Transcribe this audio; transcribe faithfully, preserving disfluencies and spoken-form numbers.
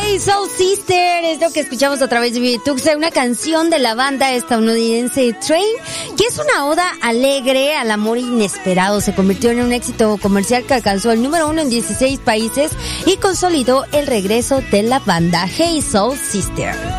Hey Soul Sister es lo que escuchamos a través de Tuxa, una canción de la banda estadounidense Train, que es una oda alegre al amor inesperado. Se convirtió en un éxito comercial que alcanzó el número uno en dieciséis países y consolidó el regreso de la banda Hey Soul Sister.